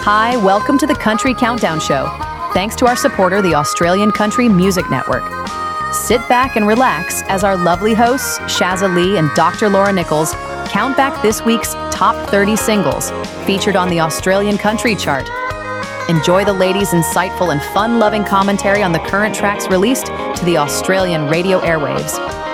Hi, welcome to the Country Countdown Show. Thanks to our supporter, the Australian Country Music Network. Sit back and relax as our lovely hosts, Shazza Lee and Dr. Laura Nichols, count back this week's top 30 singles featured on the Australian Country Chart. Enjoy the ladies' insightful and fun-loving commentary on the current tracks released to the Australian radio airwaves.